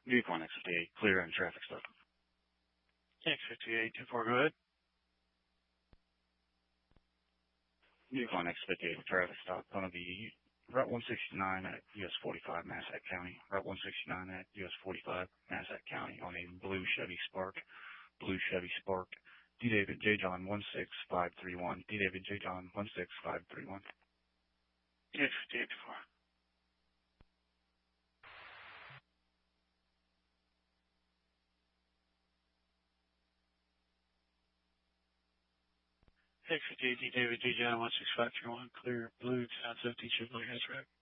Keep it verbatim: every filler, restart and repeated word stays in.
Vehicle on X fifty-eight, clear and traffic stop. X fifty-eight, two four, go ahead. Vehicle on X fifty-eight, traffic stop. Going to be Route one sixty-nine at U S forty-five, Massac County. Route one sixty-nine at U S forty-five, Massac County on a blue Chevy Spark. Blue Chevy Spark. D. David J. John one six five three one. D. David J. John one six five three one. X fifty-eight, two four. X fifty-eight, D. David J. John one six five three one, clear, blue, sound fifty, Chevrolet hatchback.